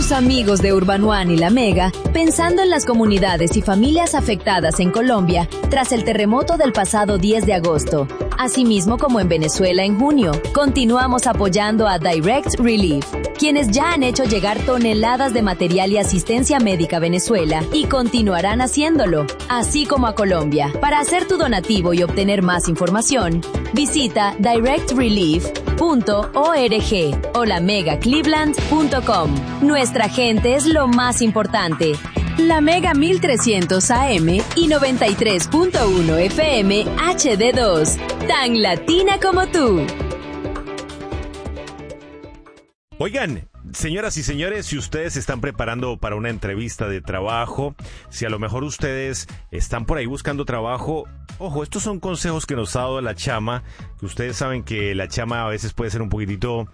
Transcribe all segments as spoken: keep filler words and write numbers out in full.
Tus amigos de Urban One y La Mega, pensando en las comunidades y familias afectadas en Colombia tras el terremoto del pasado diez de agosto. Asimismo como en Venezuela en junio, continuamos apoyando a Direct Relief, quienes ya han hecho llegar toneladas de material y asistencia médica a Venezuela y continuarán haciéndolo, así como a Colombia. Para hacer tu donativo y obtener más información, visita direct relief punto org o la mega cleveland punto com. Nuestra gente es lo más importante. La Mega mil trescientos A M y noventa y tres punto uno F M H D dos, tan latina como tú. Oigan, señoras y señores, si ustedes se están preparando para una entrevista de trabajo, si a lo mejor ustedes están por ahí buscando trabajo, ojo, estos son consejos que nos ha dado la Chama, que ustedes saben que la Chama a veces puede ser un poquitito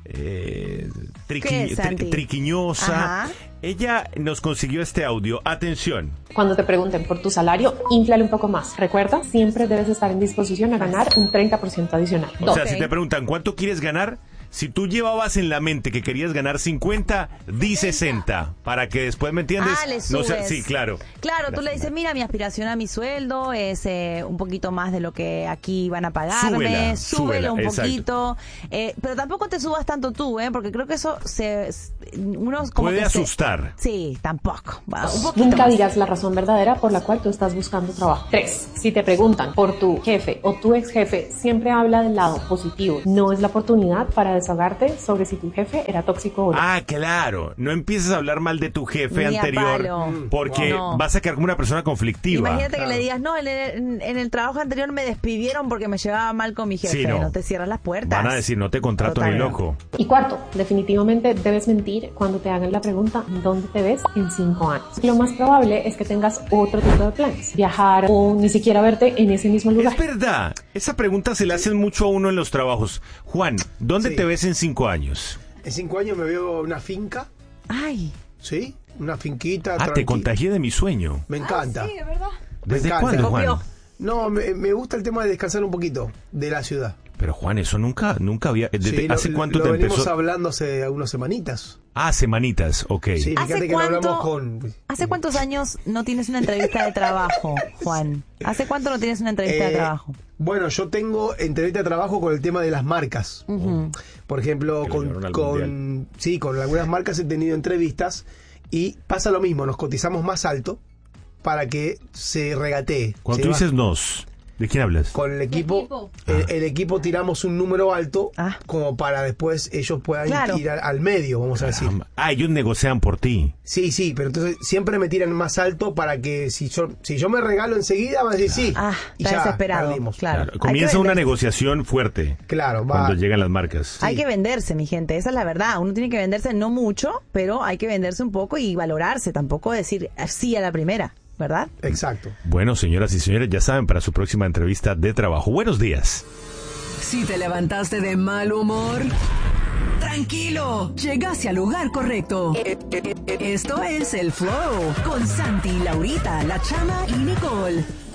eh, triqui, tri, triquiñosa. Ajá. Ella nos consiguió este audio. Atención. Cuando te pregunten por tu salario, inflale un poco más. Recuerda, siempre debes estar en disposición a ganar un treinta por ciento adicional. O sea, okay. Si te preguntan ¿cuánto quieres ganar? Si tú llevabas en la mente que querías ganar cincuenta, di sesenta, para que después, ¿me entiendes? Ah, le subes. No sea, sí, claro. Claro, tú le dices, mira, mi aspiración a mi sueldo es eh, un poquito más de lo que aquí van a pagarme. Súbela, súbelo súbela, un exacto. poquito. Eh, pero tampoco te subas tanto tú, ¿eh? Porque creo que eso se uno como puede que asustar. Se, sí, tampoco. Va, un poquito Nunca más. digas la razón verdadera por la cual tú estás buscando trabajo. Tres, si te preguntan por tu jefe o tu ex jefe, siempre habla del lado positivo. No es la oportunidad para desahogarte sobre si tu jefe era tóxico o no. Ah, claro. No empieces a hablar mal de tu jefe Ni anterior porque no. vas a quedar como una persona conflictiva. Imagínate claro. que le digas, no, en el, en el trabajo anterior me despidieron porque me llevaba mal con mi jefe. Sí, no. no te cierras las puertas. Van a decir, no te contrato Totalmente. Ni loco. Y cuarto, definitivamente debes mentir cuando te hagan la pregunta ¿dónde te ves en cinco años? Lo más probable es que tengas otro tipo de planes. Viajar o ni siquiera verte en ese mismo lugar. Es verdad. Esa pregunta se le hacen mucho a uno en los trabajos. Juan, ¿dónde sí. te ves en cinco años? En cinco años me veo una finca. Ay. ¿Sí? Una finquita. Ah, tranqui. te contagié de mi sueño. Me encanta. Ah, sí, de verdad. ¿Desde cuándo, Juan? No, me, me gusta el tema de descansar un poquito de la ciudad. Pero Juan, eso nunca, nunca había... ¿Desde sí, hace lo, cuánto lo te venimos empezó? hablando hace unas semanitas. Ah, semanitas, ok. Sí, fíjate que cuánto, lo hablamos con... ¿Hace cuántos años no tienes una entrevista de trabajo, Juan? ¿Hace cuánto no tienes una entrevista eh, de trabajo? Bueno, yo tengo entrevista de trabajo con el tema de las marcas. Uh-huh. Por ejemplo, con, con, sí, con algunas marcas he tenido entrevistas y pasa lo mismo, nos cotizamos más alto para que se regatee. Cuando tú va. dices nos, ¿de quién hablas? Con el equipo, equipo? El, Ah. el equipo tiramos un número alto ah. como para después ellos puedan claro. ir al, al medio, vamos Caramba. a decir. Ah, ellos negocian por ti. Sí, sí, pero entonces siempre me tiran más alto para que si yo si yo me regalo enseguida van a decir sí. Ah, y está ya desesperado. perdimos. Claro. Claro. Comienza una negociación fuerte. Claro, va. Cuando llegan las marcas. Sí. Hay que venderse, mi gente, esa es la verdad. Uno tiene que venderse, no mucho, pero hay que venderse un poco y valorarse. Tampoco decir sí a la primera, ¿verdad? Exacto. Bueno, señoras y señores, ya saben, para su próxima entrevista de trabajo. Buenos días. Si te levantaste de mal humor, tranquilo, llegaste al lugar correcto. Esto es El Flow con Santi, Laurita, La Chama y Nicole.